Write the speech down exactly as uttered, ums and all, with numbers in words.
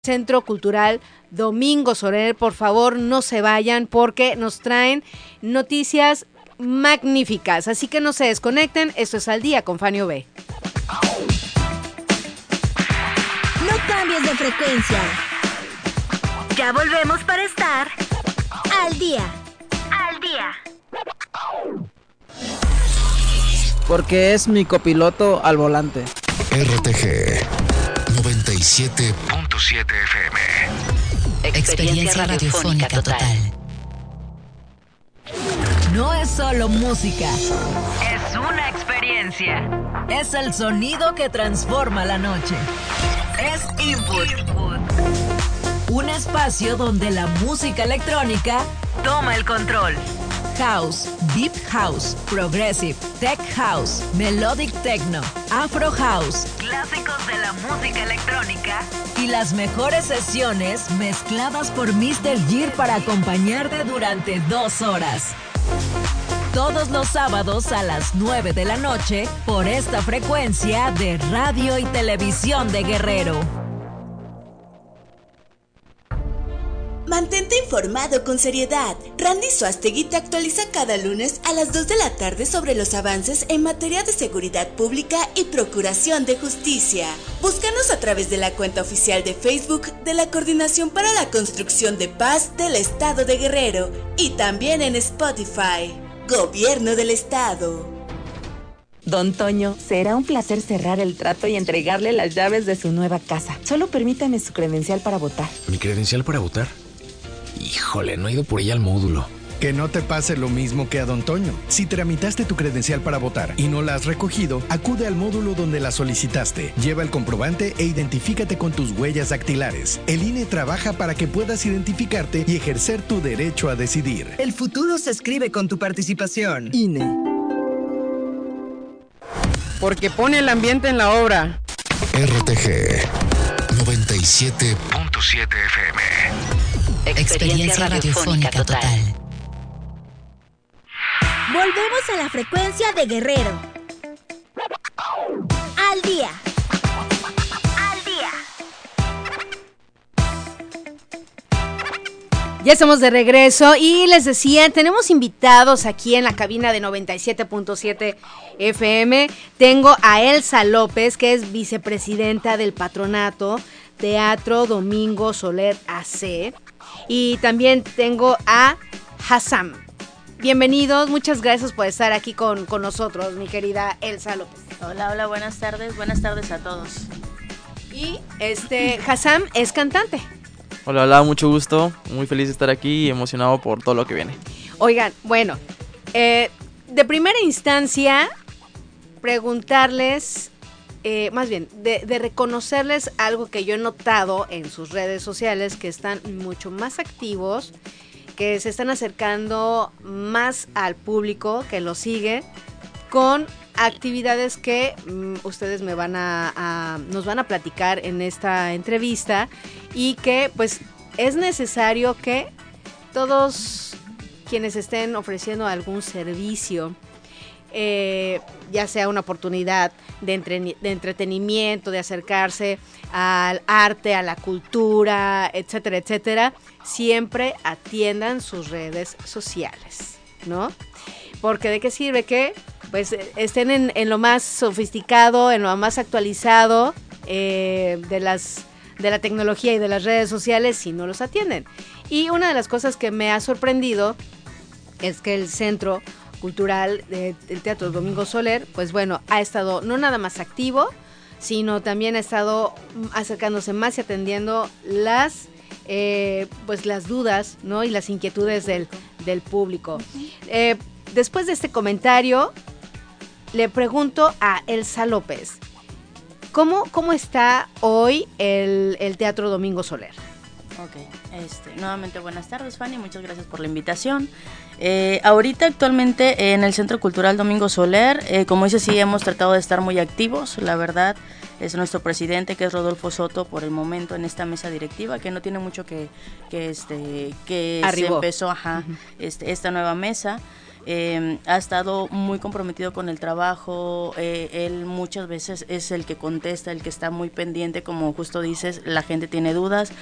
Centro Cultural Domingo Soler. Por favor, no se vayan porque nos traen noticias magníficas. Así que no se desconecten. Esto es Al Día con Fanny B. No cambies de frecuencia. Ya volvemos para estar al día. Al día. Porque es mi copiloto al volante. R T G noventa y siete punto siete F M. Experiencia radiofónica total. No es solo música. Es una experiencia. Es el sonido que transforma la noche. Es Input. Un espacio donde la música electrónica Toma el control. House, Deep House, Progressive, Tech House, Melodic Techno, Afro House, Clásicos de la música electrónica y las mejores sesiones mezcladas por míster Gear para acompañarte durante dos horas. Todos los sábados a las nueve de la noche por esta frecuencia de Radio y Televisión de Guerrero. Mantente informado con seriedad. Randy Suastegui te actualiza cada lunes a las dos de la tarde sobre los avances en materia de seguridad pública y procuración de justicia. Búscanos a través de la cuenta oficial de Facebook de la Coordinación para la Construcción de Paz del Estado de Guerrero y también en Spotify. Gobierno del Estado. Don Toño, será un placer cerrar el trato y entregarle las llaves de su nueva casa. Solo permítame su credencial para votar. ¿Mi credencial para votar? Híjole, no he ido por ella al módulo. Que no te pase lo mismo que a Don Toño. Si tramitaste tu credencial para votar y no la has recogido, acude al módulo donde la solicitaste. Lleva el comprobante e identifícate con tus huellas dactilares. El I N E trabaja para que puedas identificarte y ejercer tu derecho a decidir. El futuro se escribe con tu participación. I N E. Porque pone el ambiente en la obra. R T G noventa y siete punto siete F M. Experiencia radiofónica total. Volvemos a la frecuencia de Guerrero. Al día. Al día. Ya estamos de regreso y les decía, tenemos invitados aquí en la cabina de noventa y siete punto siete F M. Tengo a Elsa López, que es vicepresidenta del Patronato Teatro Domingo Soler A C. Y también tengo a Hassam. Bienvenidos, muchas gracias por estar aquí con, con nosotros, mi querida Elsa López. Hola, hola, buenas tardes, buenas tardes a todos. Y este, Hassam es cantante. Hola, hola, mucho gusto, muy feliz de estar aquí y emocionado por todo lo que viene. Oigan, bueno, eh, de primera instancia, preguntarles, eh, más bien, de, de reconocerles algo que yo he notado en sus redes sociales, que están mucho más activos, que se están acercando más al público que los sigue, con actividades que um, ustedes me van a, a, nos van a platicar en esta entrevista, y que pues es necesario que todos quienes estén ofreciendo algún servicio, eh, ya sea una oportunidad de, entre, de entretenimiento, de acercarse al arte, a la cultura, etcétera, etcétera, siempre atiendan sus redes sociales, ¿no? Porque de qué sirve que pues estén en, en lo más sofisticado, en lo más actualizado eh, de las de la tecnología y de las redes sociales si no los atienden. Y una de las cosas que me ha sorprendido es que el Centro Cultural de, del Teatro Domingo Soler, pues bueno, ha estado no nada más activo, sino también ha estado acercándose más y atendiendo las eh, pues las dudas, ¿no? Y las inquietudes del, del público. Eh, después de este comentario, le pregunto a Elsa López, ¿cómo, cómo está hoy el, el Teatro Domingo Soler? Ok, este, nuevamente buenas tardes, Fanny, muchas gracias por la invitación. Eh, ahorita actualmente en el Centro Cultural Domingo Soler, eh, como dice, sí hemos tratado de estar muy activos, la verdad. Es nuestro presidente, que es Rodolfo Soto, por el momento en esta mesa directiva, que no tiene mucho que, que, este, que se empezó ajá, uh-huh. este, esta nueva mesa. Eh, ha estado muy comprometido con el trabajo, eh, él muchas veces es el que contesta, el que está muy pendiente, como justo dices, la gente tiene dudas,